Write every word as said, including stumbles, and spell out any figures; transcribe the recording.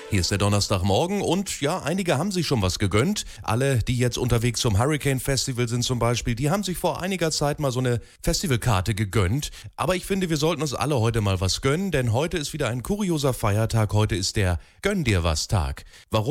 Hier ist der Donnerstagmorgen und ja, einige haben sich schon was gegönnt. Alle, die jetzt unterwegs zum Hurricane Festival sind zum Beispiel, die haben sich vor einiger Zeit mal so eine Festivalkarte gegönnt. Aber ich finde, wir sollten uns alle heute mal was gönnen, denn heute ist wieder ein kurioser Feiertag. Heute ist der Gönn dir was Tag. Warum?